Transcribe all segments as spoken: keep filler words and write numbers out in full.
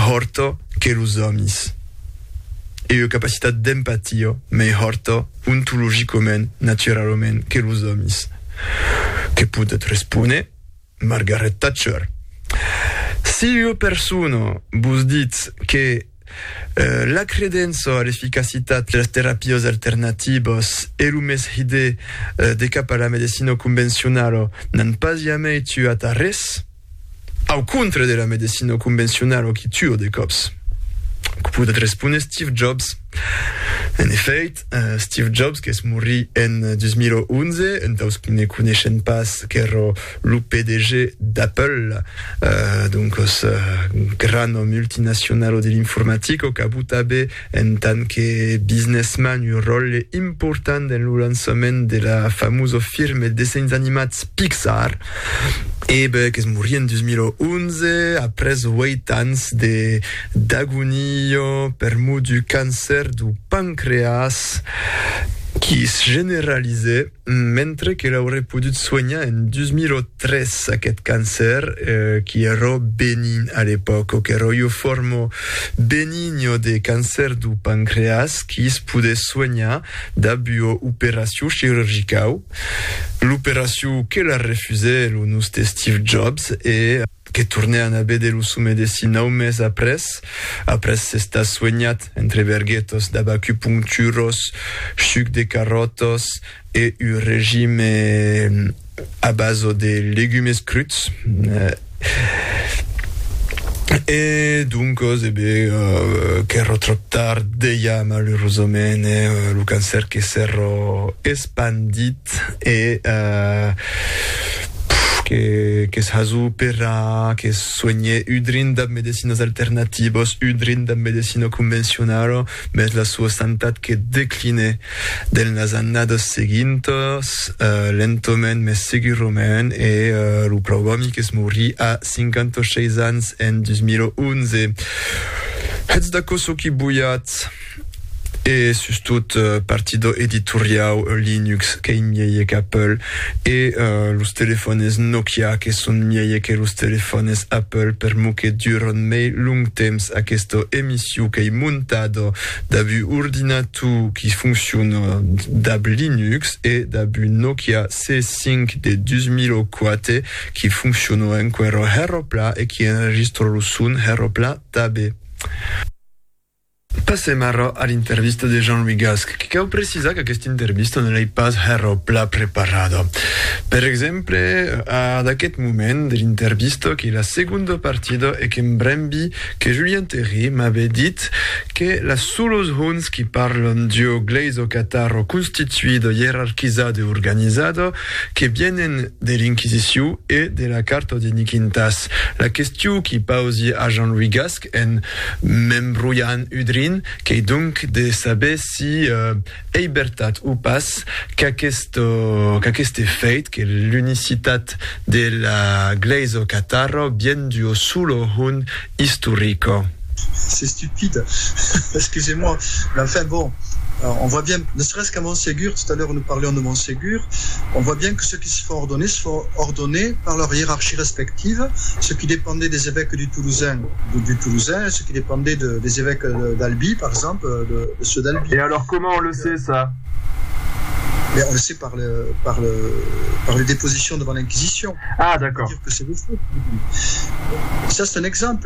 horto que os homens. E a capacitat d'empatia mai horta ontologicoment, naturalment, que os homens. Que podet răspune Margaret Thatcher. Si o persoană vos dit che uh, la credenza all'efficacitat delle terapie alternative e l'umes idee uh, de cap a la medicina convenzionale n'han pas jamais tuat a res, au contra de la medicina convenzionale qui tue de cops. Podet răspune Steve Jobs. En efect, uh, Steve Jobs, que es morí en dos mil onze, entaus ne coneixen pas que era l'U P D G d'Apple, uh, donc es uh, gran multinacional de l'informatico, que ha avut també en tant que businessman un rol important en el lançament de la famosa firma de desenys animats Pixar, e bé, que es morí en dos mil onze, après huit anys de d'agonia per mot du cancer du pancreas qui se generalisait, mentre qu'elle aurait pu soigner en dos mil tres aquest cancer, euh, qui era bénin à l'époque, que era une forme bénigne de cancer du pancreas qui se pouvait soigner d'abord opération chirurgicale. L'opération qu'elle a refusée, le nom de Steve Jobs, et que tournait en A B de l'uso medicina un mes après. Après, s'està soignat entre verguetos d'abacupuncturos, suc de carotos et un régime à base de légumes crus. Et donc, eh bé, uh, que era trop tard, deia malheureusament uh, el cancer que s'era expandit e uh, que, que s'ha operat, que soigné udrin de medicines alternatives, udrin de medicina convencional, mais la sua santat que decline del nas annades seguintes, uh, lentament, mais segurament, e uh, lo provomi que es morí a cinquanta-seis anys en dos mil onze. Hetz da coso qui bouillat, e sustot uh, partido editorial Linux che in miei che Apple e uh, los telefones Nokia che son miei che los telefones Apple per mo che duran mai lung temps a questo emissió che è montado da bu ordinatu che funziona da Linux e da bu Nokia C cinque de dos mil quattro che funziona ancora Heropla e che enregistra lo son Heropla tabe. Passem ara a l'intervista de Jean-Louis Gasque, que cal precisar que aquesta intervista no l'he pas Heropla preparada. Per exemple, a d'aquest moment de l'intervista, que la segunda partida e que em brembi que Julien Terry m'avait dit que las solos huns qui parlen dio gleiso catarro constituido, jerarquizado e organizado que vienen de l'Inquisition e de la Carta de Nikintas. La question qui pausi a Jean-Louis Gasque en m'embrouillant udrin che è donc de saber si uh, è veritat o pas que questo que aquest fet que l'unicitat de la Gleiso Catarro vient du solo un historico. C'est stupide, excusez-moi, mais enfin bon, on voit bien, ne serait-ce qu'à Montségur, tout à l'heure nous parlions de Montségur, on voit bien que ceux qui se font ordonner se font ordonner par leur hiérarchie respective, ceux qui dépendaient des évêques du Toulousain, du, du Toulousain, ceux qui dépendaient de, des évêques d'Albi, par exemple, de, de ceux d'Albi. Et alors comment on le sait ça ? Mais on le sait par, le, par, le, par les dépositions devant l'Inquisition. Ah d'accord. Dire que c'est des fautes. Ça c'est un exemple.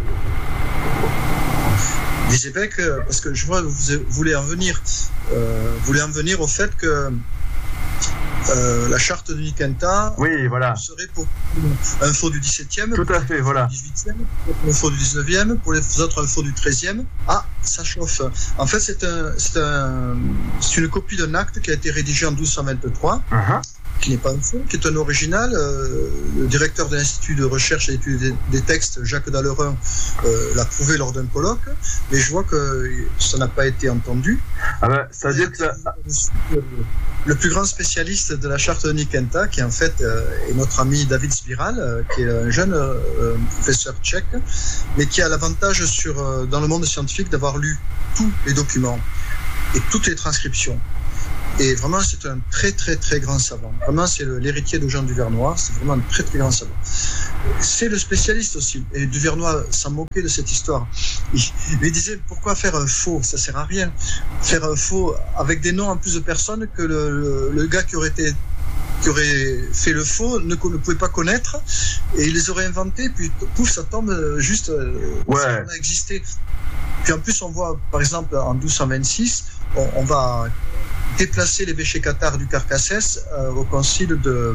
Les évêques, parce que je vois vous voulez en venir, euh, vous voulez en venir au fait que euh, la charte de Nikentas oui, voilà. serait pour un faux du dix-septième, tout à fait, voilà. Du dix-huitième, un faux du dix-neuvième, pour les autres un faux du treizième. Ah, ça chauffe. En fait, c'est un, c'est un, c'est une copie d'un acte qui a été rédigé en douze cent vingt-trois. Uh-huh. Qui n'est pas un faux, qui est un original. Euh, le directeur de l'Institut de recherche et d'études des, des textes, Jacques Dallerin, euh, l'a prouvé lors d'un colloque, mais je vois que ça n'a pas été entendu. Ah ben, ça veut dire que ça... le, le plus grand spécialiste de la charte de Nikentas, qui en fait euh, est notre ami David Spiral, euh, qui est un jeune euh, professeur tchèque, mais qui a l'avantage sur, euh, dans le monde scientifique d'avoir lu tous les documents et toutes les transcriptions. Et vraiment, c'est un très, très, très grand savant. Vraiment, c'est le, l'héritier de Jean Duvernois. C'est vraiment un très, très grand savant. c'est le spécialiste aussi. Et Duvernoy s'en moquait de cette histoire. Il, il disait, pourquoi faire un faux? Ça sert à rien. Faire un faux avec des noms en plus de personnes que le, le, le gars qui aurait été qui aurait fait le faux ne, ne pouvait pas connaître, et il les aurait inventés, puis pouf, ça tombe juste, ouais. Ça a existé. Puis en plus, on voit, par exemple, en douze cent vingt-six, on, on va déplacer l'évêché cathare du Carcassès euh, au concile de,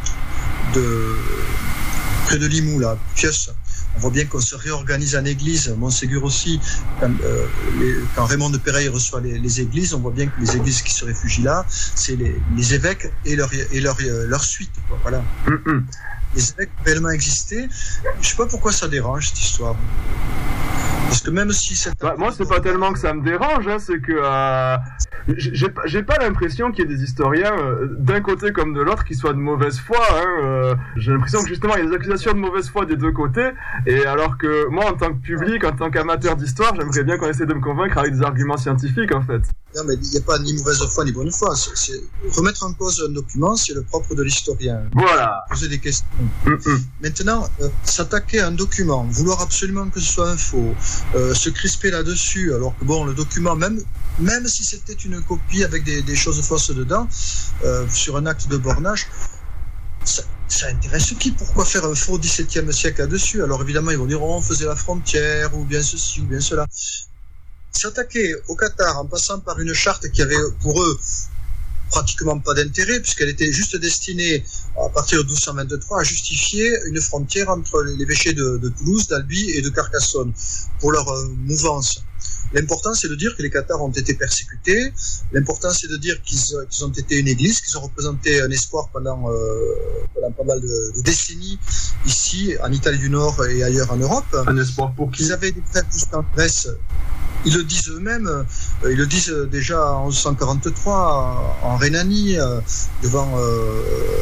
de près de Limoux, là, Pius. On voit bien qu'on se réorganise en église, Montségur aussi, quand, euh, les, quand Raymond de Péreille reçoit les, les églises, on voit bien que les églises qui se réfugient là, c'est les, les évêques et leur, et leur, leur suite, quoi, voilà. Mm-hmm. Les évêques ont réellement existé. Je sais pas pourquoi ça dérange, cette histoire. Parce que même si c'est... Bah, moi, c'est pas tellement que ça me dérange, hein, c'est que euh, j'ai, pas, j'ai pas l'impression qu'il y ait des historiens euh, d'un côté comme de l'autre qui soient de mauvaise foi. Hein, euh, j'ai l'impression que justement, il y a des accusations de mauvaise foi des deux côtés, et alors que moi, en tant que public, en tant qu'amateur d'histoire, j'aimerais bien qu'on essaie de me convaincre avec des arguments scientifiques, en fait. Non, mais il n'y a pas ni mauvaise foi ni bonne foi. C'est, c'est... Remettre en cause un document, c'est le propre de l'historien. Voilà. Poser des questions. Mm-mm. Maintenant, euh, s'attaquer à un document, vouloir absolument que ce soit un faux, euh, se crisper là-dessus, alors que bon, le document, même, même si c'était une copie avec des, des choses fausses dedans, euh, sur un acte de bornage, ça, ça intéresse qui? Pourquoi faire un faux dix-septième siècle là-dessus? Alors évidemment, ils vont dire, oh, on faisait la frontière, ou bien ceci, ou bien cela. S'attaquer au Qatar en passant par une charte qui avait pour eux pratiquement pas d'intérêt, puisqu'elle était juste destinée, à partir de douze cent vingt-trois, à justifier une frontière entre l'évêché de, de Toulouse, d'Albi et de Carcassonne, pour leur euh, mouvance. L'important, c'est de dire que les Cathares ont été persécutés. L'important, c'est de dire qu'ils, qu'ils ont été une église, qu'ils ont représenté un espoir pendant, euh, pendant pas mal de, de décennies, ici, en Italie du Nord et ailleurs en Europe. Un espoir pour qui? Ils avaient des frères plus en Grèce. Ils le disent eux-mêmes, euh, ils le disent déjà en onze cent quarante-trois, en Rhénanie, euh, devant euh,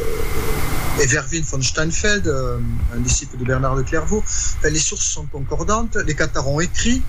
Everwin von Steinfeld, euh, un disciple de Bernard de Clairvaux. Enfin, les sources sont concordantes, les Cathares ont écrit,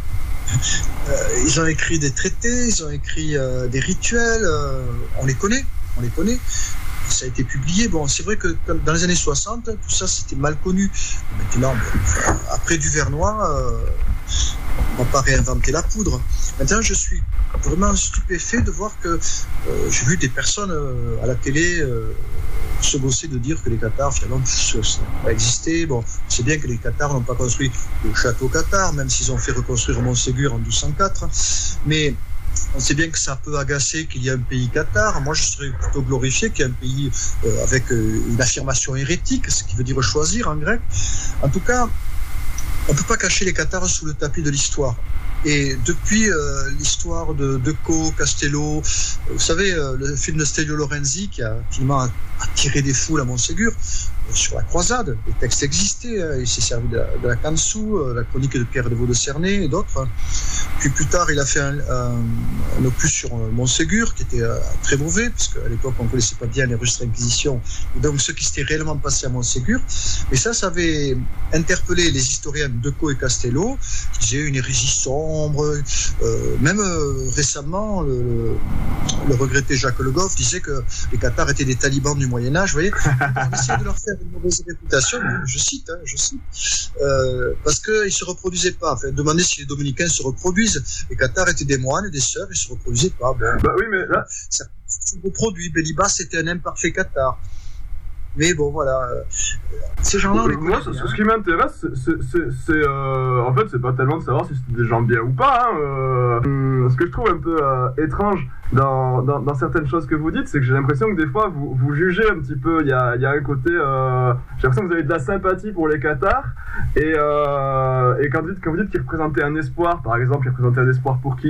euh, ils ont écrit des traités, ils ont écrit euh, des rituels, euh, on les connaît, on les connaît. Ça a été publié. Bon, c'est vrai que dans les années soixante, tout ça c'était mal connu. Maintenant, bon, après Duvernoy, euh, on va pas réinventer la poudre. Maintenant, je suis vraiment stupéfait de voir que euh, j'ai vu des personnes euh, à la télé euh, se bosser de dire que les Cathares, finalement, ça n'a pas existé. Bon, c'est bien que les Cathares n'ont pas construit le château Cathare, même s'ils ont fait reconstruire Montségur en douze cent quatre. Mais on sait bien que ça peut agacer qu'il y ait un pays cathare. Moi, je serais plutôt glorifié qu'il y ait un pays euh, avec euh, une affirmation hérétique, ce qui veut dire choisir en grec. En tout cas, on ne peut pas cacher les Cathares sous le tapis de l'histoire. Et depuis euh, l'histoire de Decaux, Castello, vous savez, euh, le film de Stelio Lorenzi qui a finalement attiré des foules à Montségur, euh, sur la croisade, les textes existaient, hein, il s'est servi de la, de la Cansu, euh, la chronique de Pierre de Vaux-de-Cernay et d'autres. Puis plus tard, il a fait un, un, un opus sur Montségur qui était euh, très mauvais, puisque à l'époque, on ne connaissait pas bien les registres d'Inquisition, et donc ce qui s'était réellement passé à Montségur. Et ça, ça avait interpellé les historiens de Decaux et Castello, qui disaient une hérésie sombre. Euh, même euh, récemment, le, le regretté Jacques Le Goff disait que les Cathares étaient des talibans du Moyen-Âge. Vous voyez, on essayait de leur faire une mauvaise réputation, je cite, hein, je cite, euh, parce qu'ils ne se reproduisaient pas. Enfin, demandez si les dominicains se reproduisent. Les Cathares étaient des moines et des sœurs, ils ne se reproduisaient pas. Bon, bah oui, mais là, ça se reproduit. Bélibas était un imparfait Cathare. Mais bon, voilà. Ces gens-là, on les connaît. Moi, ce, ce qui m'intéresse, c'est, c'est, c'est, c'est euh, en fait, c'est pas tellement de savoir si c'était des gens bien ou pas. Hein, euh, ce que je trouve un peu euh, étrange dans, dans, dans certaines choses que vous dites, c'est que j'ai l'impression que des fois, vous, vous jugez un petit peu. Il y a, il y a un côté. Euh, j'ai l'impression que vous avez de la sympathie pour les Cathares. Et, euh, et quand vous dites, quand vous dites qu'ils représentaient un espoir, par exemple, ils représentaient un espoir pour qui ?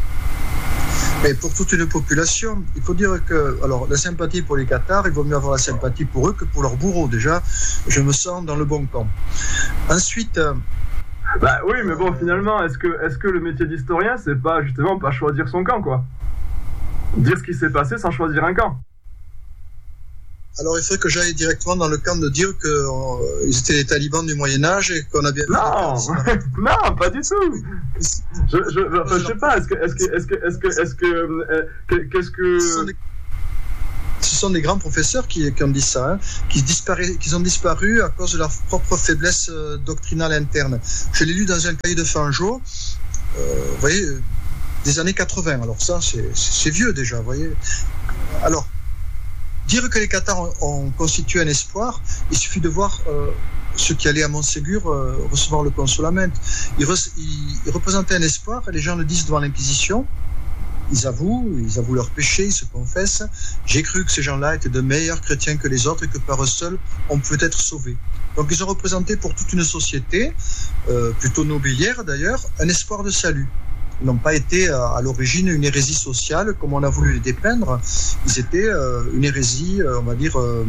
Mais pour toute une population, il faut dire que, alors, la sympathie pour les Cathares, il vaut mieux avoir la sympathie pour eux que pour leurs bourreaux. Déjà, je me sens dans le bon camp. Ensuite, euh, bah oui, mais bon, finalement, est-ce que, est-ce que le métier d'historien, c'est pas justement pas choisir son camp, quoi? Dire ce qui s'est passé sans choisir un camp. Alors, il faudrait que j'aille directement dans le camp de dire qu'ils euh, étaient les talibans du Moyen-Âge et qu'on a bien... Non, non, pas du tout. Je, je, enfin, je sais pas, est-ce que, est-ce que, est-ce que, est-ce que, est-ce que, euh, qu'est-ce que... Ce sont des, ce ce sont des grands professeurs qui, qui ont dit ça, hein, qui, disparaît, qui ont disparu à cause de leur propre faiblesse euh, doctrinale interne. Je l'ai lu dans un cahier de Fangeau, euh, vous voyez, des années quatre-vingts. Alors ça, c'est, c'est vieux déjà, vous voyez. Alors, dire que les Cathares ont, ont constitué un espoir, il suffit de voir euh, ceux qui allaient à Montségur euh, recevoir le consolament. Ils, re, ils, ils représentaient un espoir, les gens le disent devant l'Inquisition, ils avouent, ils avouent leurs péchés, ils se confessent. J'ai cru que ces gens-là étaient de meilleurs chrétiens que les autres et que par eux seuls, on pouvait être sauvé. Donc ils ont représenté pour toute une société, euh, plutôt nobiliaire d'ailleurs, un espoir de salut. Ils n'ont pas été euh, à l'origine une hérésie sociale comme on a voulu les dépeindre. Ils étaient euh, une hérésie, euh, on va dire, euh,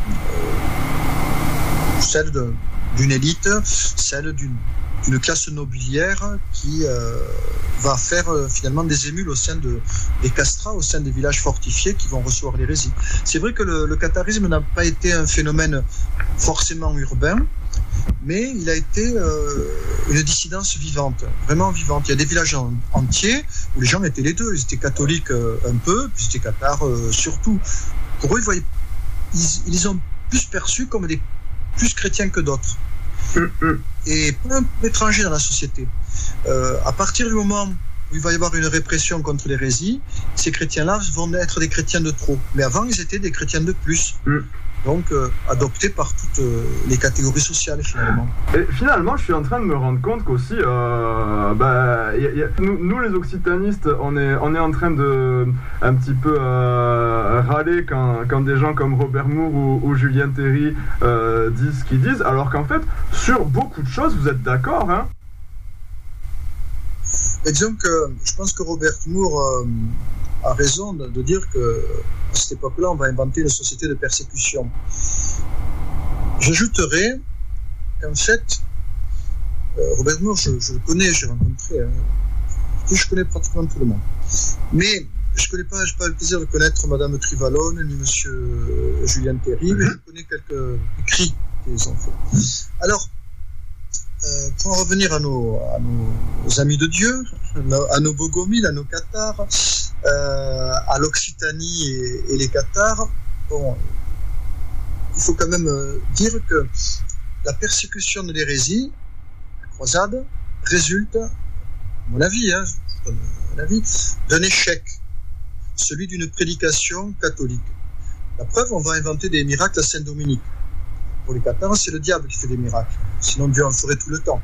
euh, celle de, d'une élite, celle d'une, d'une classe nobiliaire qui euh, va faire euh, finalement des émules au sein de, des castrats, au sein des villages fortifiés qui vont recevoir l'hérésie. C'est vrai que le, le catharisme n'a pas été un phénomène forcément urbain, mais il a été euh, une dissidence vivante, vraiment vivante. Il y a des villages en, entiers où les gens étaient les deux. Ils étaient catholiques euh, un peu, puis ils étaient cathares euh, surtout. Pour eux, ils, voyaient, ils, ils les ont plus perçus comme des plus chrétiens que d'autres. Mm-hmm. Et pas un peu étrangers dans la société. Euh, à partir du moment où il va y avoir une répression contre l'hérésie, ces chrétiens-là vont être des chrétiens de trop. Mais avant, ils étaient des chrétiens de plus. Mm. Donc euh, adopté par toutes euh, les catégories sociales finalement. Et finalement, je suis en train de me rendre compte qu'aussi, euh, bah, y a, y a, nous, nous les occitanistes, on est, on est en train de un petit peu euh, râler quand, quand des gens comme Robert Moore ou, ou Julien Terry euh, disent ce qu'ils disent, alors qu'en fait, sur beaucoup de choses, vous êtes d'accord, hein? Et disons que je pense que Robert Moore euh, a raison de, de dire que à cette époque-là, on va inventer une société de persécution. J'ajouterais qu'en fait, euh, Robert Moore, je, je le connais, j'ai rencontré, hein, je connais pratiquement tout le monde. Mais je connais pas, j'ai pas le plaisir de connaître Madame Trivalone ni Monsieur Julien Terry, mais je connais quelques écrits qu'ils ont fait. Alors, euh, pour en revenir à nos, à nos amis de Dieu, à nos Bogomiles, à nos Cathares, Euh, à l'Occitanie et, et les Cathares, bon, il faut quand même euh, dire que la persécution de l'hérésie, la croisade, résulte, à mon avis, hein, à mon avis, d'un échec, celui d'une prédication catholique. La preuve, on va inventer des miracles à Saint-Dominique. Pour les Cathares, c'est le diable qui fait des miracles, sinon Dieu en ferait tout le temps.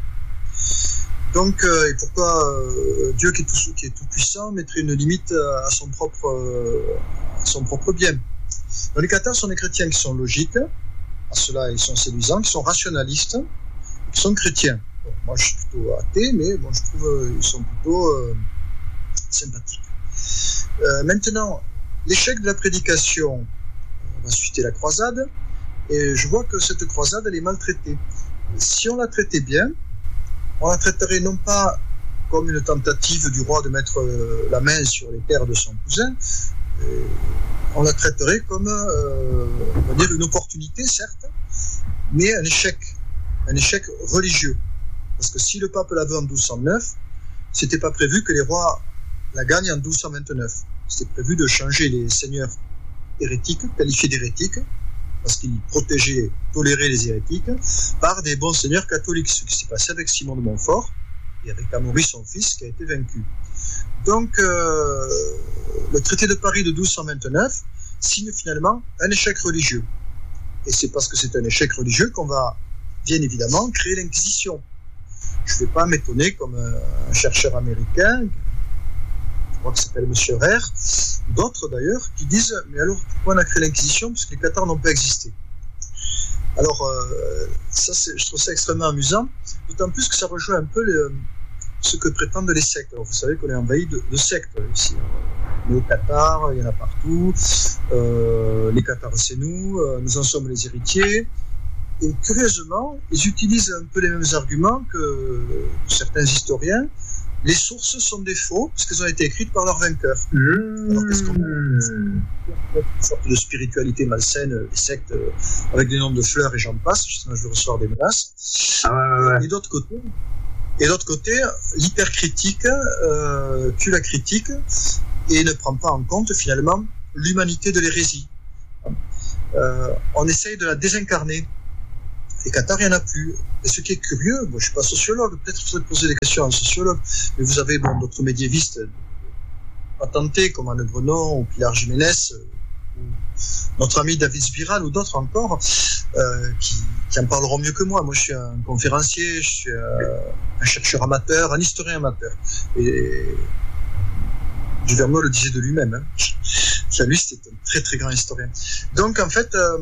Donc, euh, et pourquoi euh, Dieu qui est, tout, qui est tout puissant mettrait une limite à son propre, euh, à son propre bien? Donc, les Cathares sont des chrétiens qui sont logiques, à cela ils sont séduisants, qui sont rationalistes, qui sont chrétiens. Bon, moi je suis plutôt athée, mais bon, je trouve euh, ils sont plutôt euh, sympathiques. Euh, maintenant, l'échec de la prédication va susciter la croisade, et je vois que cette croisade elle est maltraitée. Si on la traitait bien, on la traiterait non pas comme une tentative du roi de mettre euh, la main sur les terres de son cousin, euh, on la traiterait comme euh, on va dire une opportunité, certes, mais un échec, un échec religieux. Parce que si le pape la veut en douze cent neuf, c'était pas prévu que les rois la gagnent en douze cent vingt-neuf. C'était prévu de changer les seigneurs hérétiques, qualifiés d'hérétiques, parce qu'il protégeait, tolérait les hérétiques, par des bons seigneurs catholiques, ce qui s'est passé avec Simon de Montfort et avec Amaury, son fils, qui a été vaincu. Donc, euh, le traité de Paris de douze cent vingt-neuf signe finalement un échec religieux. Et c'est parce que c'est un échec religieux qu'on va, bien évidemment, créer l'Inquisition. Je ne vais pas m'étonner, comme un chercheur américain, je crois qu'il s'appelle Monsieur Rare, d'autres d'ailleurs, qui disent « Mais alors, pourquoi on a créé l'Inquisition? Parce que les Cathares n'ont pas existé. » Alors, euh, ça, c'est, je trouve ça extrêmement amusant, d'autant plus que ça rejoint un peu les, ce que prétendent les sectes. Alors, vous savez qu'on est envahi de, de sectes ici. Les Cathares, il y en a partout. Euh, les Cathares, c'est nous. Euh, nous en sommes les héritiers. Et curieusement, ils utilisent un peu les mêmes arguments que certains historiens. Les sources sont des faux, parce qu'elles ont été écrites par leurs vainqueurs. Mmh. Alors qu'est-ce qu'on a? Une sorte de spiritualité malsaine, les sectes, euh, avec des noms de fleurs et j'en passe, justement je vais recevoir des menaces. Ah ouais, ouais, ouais. Et d'autre côté, et d'autre côté, l'hypercritique euh, tue la critique et ne prend pas en compte finalement l'humanité de l'hérésie. euh, on essaye de la désincarner. Et Qatar, il n'y en a plus. Et ce qui est curieux, moi je ne suis pas sociologue, peut-être qu'il faudrait poser des questions à un sociologue, mais vous avez bon, d'autres médiévistes patentés comme Anne Brenon ou Pilar Jiménez, ou notre ami David Spiral ou d'autres encore, euh, qui, qui en parleront mieux que moi. Moi je suis un conférencier, je suis euh, un chercheur amateur, un historien amateur. Et Duverneau le disait de lui-même. Hein. Lui, c'était un très très grand historien. Donc en fait, euh,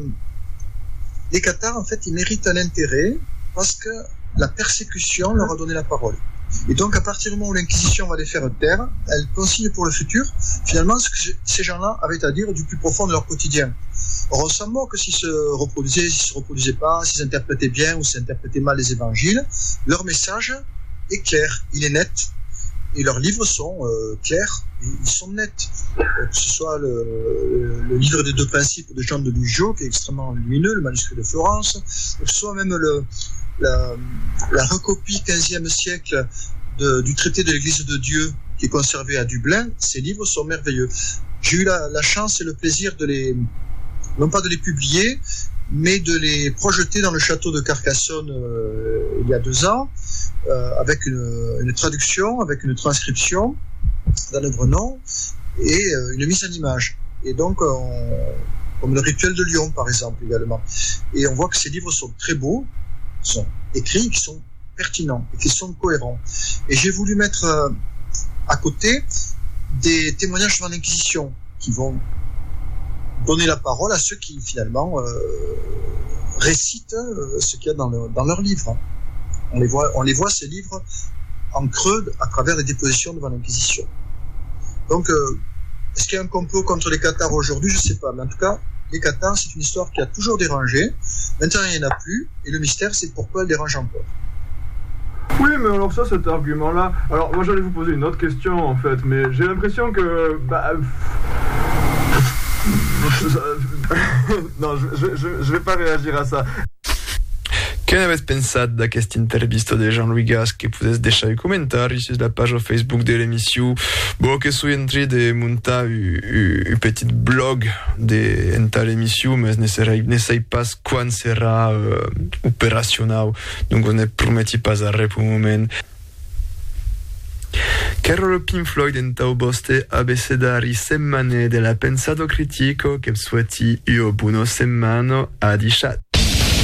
les Cathares, en fait, ils méritent un intérêt parce que la persécution leur a donné la parole. Et donc, à partir du moment où l'Inquisition va les faire taire, elle consigne pour le futur, finalement, ce que ces gens-là avaient à dire du plus profond de leur quotidien. Or, on s'en moque s'ils se reproduisaient, s'ils se reproduisaient pas, s'ils interprétaient bien ou s'ils interprétaient mal les évangiles. Leur message est clair, il est net. Et leurs livres sont euh, clairs, ils sont nets. Euh, que ce soit le, le livre des deux principes de Jean de Lugio, qui est extrêmement lumineux, le manuscrit de Florence, que ce soit même le, la, la recopie quinzième siècle de, du traité de l'Église de Dieu, qui est conservé à Dublin. Ces livres sont merveilleux. J'ai eu la, la chance et le plaisir de les, non pas de les publier, mais de les projeter dans le château de Carcassonne euh, il y a deux ans, euh, avec une, une traduction, avec une transcription d'Anne Brenon et euh, une mise en image. Et donc, on, comme le rituel de Lyon, par exemple, également. Et on voit que ces livres sont très beaux, sont écrits, qui sont pertinents et qui sont cohérents. Et j'ai voulu mettre euh, à côté des témoignages devant l'Inquisition qui vont donner la parole à ceux qui, finalement, euh, récitent euh, ce qu'il y a dans, le, dans leurs livres. On les voit, on les voit, ces livres, en creux, à travers les dépositions devant l'Inquisition. Donc, euh, est-ce qu'il y a un complot contre les Cathares aujourd'hui? Je ne sais pas. Mais en tout cas, les Cathares, c'est une histoire qui a toujours dérangé. Maintenant, il n'y en a plus. Et le mystère, c'est pourquoi elle dérange encore. Oui, mais alors ça, cet argument-là... Alors, moi, j'allais vous poser une autre question, en fait. Mais j'ai l'impression que... Bah... non, je, je, je vais pas réagir à ça. Què n'avez pensat d'aquesta intervista de Jean-Louis Gas que podeu deixar un comentari sur la page Facebook de l'émission? Bon, que suis en train de muntar un petit blog de enta l'émission, mais ne sais pas quan sera uh, operacional, donc on ne prometi pas a res pour un moment. Caro Pink Floyd entau vostre abecedari semmane de la pensado critico che sueti io buono semmano a diciat.